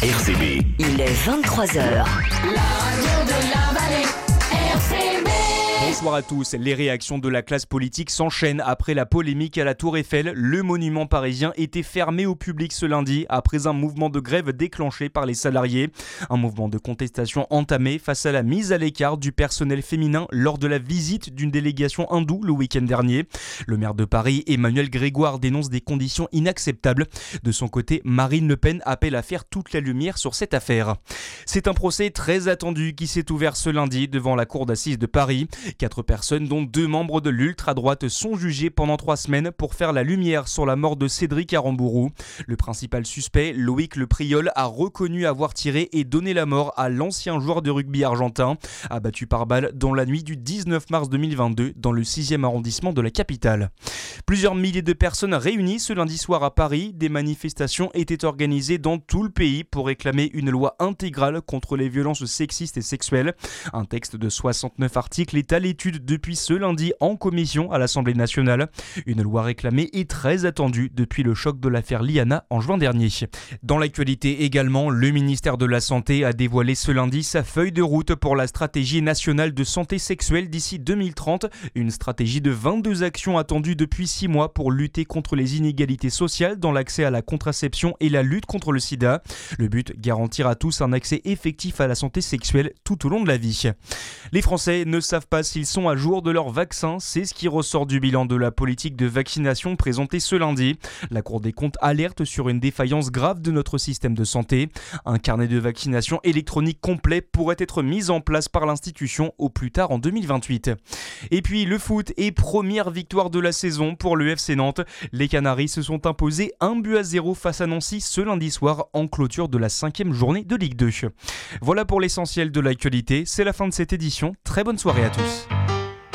RCB. Il est 23h. La radio de la vallée, RCB. Bonsoir à tous. Les réactions de la classe politique s'enchaînent après la polémique à la Tour Eiffel. Le monument parisien était fermé au public ce lundi après un mouvement de grève déclenché par les salariés. Un mouvement de contestation entamé face à la mise à l'écart du personnel féminin lors de la visite d'une délégation hindoue le week-end dernier. Le maire de Paris, Emmanuel Grégoire, dénonce des conditions inacceptables. De son côté, Marine Le Pen appelle à faire toute la lumière sur cette affaire. C'est un procès très attendu qui s'est ouvert ce lundi devant la cour d'assises de Paris. 4 personnes, dont 2 membres de l'ultra-droite, sont jugées pendant 3 semaines pour faire la lumière sur la mort de Cédric Aramburu. Le principal suspect, Loïc Le Priol, a reconnu avoir tiré et donné la mort à l'ancien joueur de rugby argentin, abattu par balle dans la nuit du 19 mars 2022 dans le 6e arrondissement de la capitale. Plusieurs milliers de personnes réunies ce lundi soir à Paris. Des manifestations étaient organisées dans tout le pays pour réclamer une loi intégrale contre les violences sexistes et sexuelles. Un texte de 69 articles est à l'étude depuis ce lundi en commission à l'Assemblée nationale. Une loi réclamée et très attendue depuis le choc de l'affaire Liana en juin dernier. Dans l'actualité également, le ministère de la Santé a dévoilé ce lundi sa feuille de route pour la stratégie nationale de santé sexuelle d'ici 2030. Une stratégie de 22 actions attendues depuis 6 mois pour lutter contre les inégalités sociales dans l'accès à la contraception et la lutte contre le sida. Le but, garantir à tous un accès effectif à la santé sexuelle tout au long de la vie. Les Français ne savent pas s'ils sont à jour de leur vaccin, c'est ce qui ressort du bilan de la politique de vaccination présentée ce lundi. La Cour des comptes alerte sur une défaillance grave de notre système de santé. Un carnet de vaccination électronique complet pourrait être mis en place par l'institution au plus tard en 2028. Et puis le foot et première victoire de la saison pour le FC Nantes. Les Canaries se sont imposés 1-0 face à Nancy ce lundi soir en clôture de la 5e journée de Ligue 2. Voilà pour l'essentiel de l'actualité, c'est la fin de cette édition. Très bonne soirée à tous.